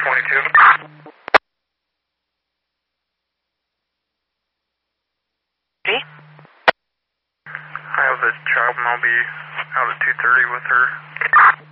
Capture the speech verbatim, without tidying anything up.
twenty-two. Me? I have the child and I'll be out at two thirty with her.